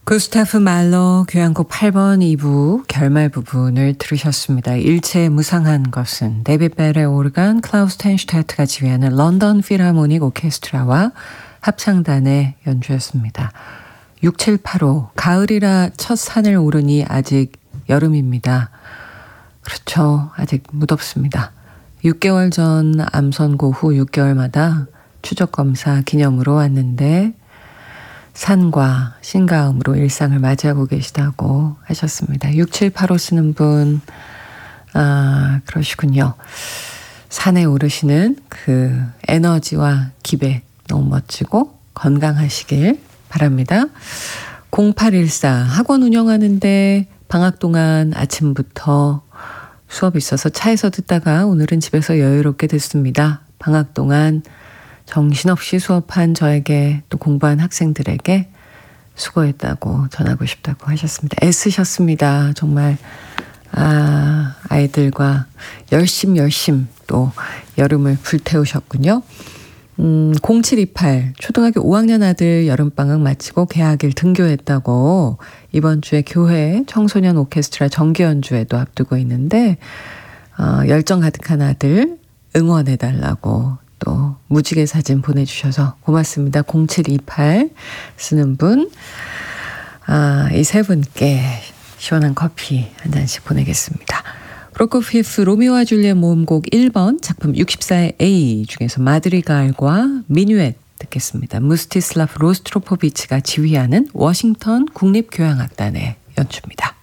구스타프 말러 교향곡 8번 2부 결말 부분을 들으셨습니다. 일체의 무상한 것은 데이빗 벨의 오르간, 클라우스 텐슈타트가 지휘하는 런던 필하모닉 오케스트라와 합창단의 연주였습니다. 6785 가을이라 첫 산을 오르니 아직 여름입니다. 그렇죠. 아직 무덥습니다. 6개월 전 암 선고 후 6개월마다 추적검사 기념으로 왔는데 산과 신가음으로 일상을 맞이하고 계시다고 하셨습니다. 6785 쓰는 분, 그러시군요. 산에 오르시는 그 에너지와 기백 너무 멋지고 건강하시길 바랍니다. 0814 학원 운영하는데 방학 동안 아침부터 수업이 있어서 차에서 듣다가 오늘은 집에서 여유롭게 듣습니다. 방학 동안 정신없이 수업한 저에게 또 공부한 학생들에게 수고했다고 전하고 싶다고 하셨습니다. 애쓰셨습니다. 정말 아이들과 열심 또 여름을 불태우셨군요. 0728 초등학교 5학년 아들 여름방학 마치고 개학일 등교했다고 이번 주에 교회 청소년 오케스트라 정기 연주회도 앞두고 있는데 열정 가득한 아들 응원해달라고 또 무지개 사진 보내주셔서 고맙습니다. 0728 쓰는 분, 이 세 분께 시원한 커피 한 잔씩 보내겠습니다. 프로코피프 로미오와 줄리엣 모음곡 1번 작품 64의 A 중에서 마드리갈과 미뉴엣 듣겠습니다. 무스티슬라프 로스트로포비치가 지휘하는 워싱턴 국립교향악단의 연주입니다.